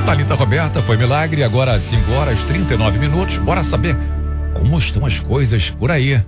Thalita Roberta, foi milagre, agora às 5h39. Bora saber como estão as coisas por aí.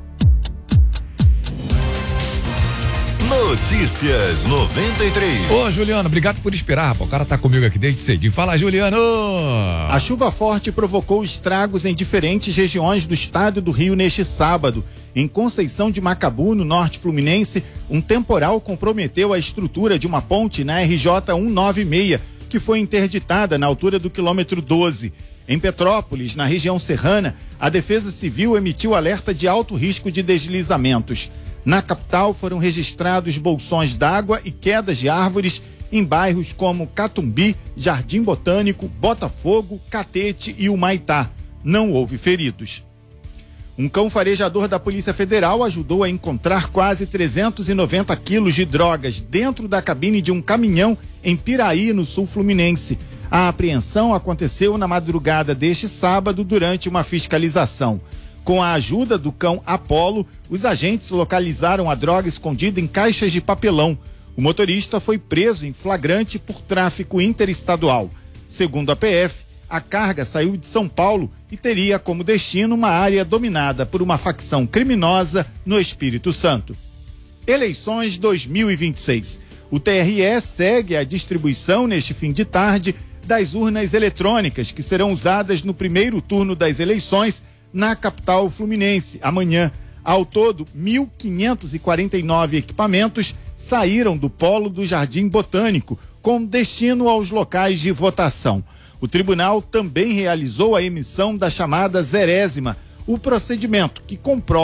Notícias 93. Ô, Juliano, obrigado por esperar, rapaz. O cara tá comigo aqui desde cedinho. Fala, Juliano! A chuva forte provocou estragos em diferentes regiões do estado do Rio neste sábado. Em Conceição de Macabu, no norte fluminense, um temporal comprometeu a estrutura de uma ponte na RJ 196, que foi interditada na altura do quilômetro 12. Em Petrópolis, na região serrana, a Defesa Civil emitiu alerta de alto risco de deslizamentos. Na capital foram registrados bolsões d'água e quedas de árvores em bairros como Catumbi, Jardim Botânico, Botafogo, Catete e Humaitá. Não houve feridos. Um cão farejador da Polícia Federal ajudou a encontrar quase 390 quilos de drogas dentro da cabine de um caminhão em Piraí, no sul fluminense. A apreensão aconteceu na madrugada deste sábado durante uma fiscalização. Com a ajuda do cão Apolo, os agentes localizaram a droga escondida em caixas de papelão. O motorista foi preso em flagrante por tráfico interestadual. Segundo a PF, a carga saiu de São Paulo e teria como destino uma área dominada por uma facção criminosa no Espírito Santo. Eleições 2026. O TRE segue a distribuição neste fim de tarde das urnas eletrônicas que serão usadas no primeiro turno das eleições na capital fluminense. Amanhã, ao todo, 1.549 equipamentos saíram do polo do Jardim Botânico, com destino aos locais de votação. O tribunal também realizou a emissão da chamada zerésima, o procedimento que comprova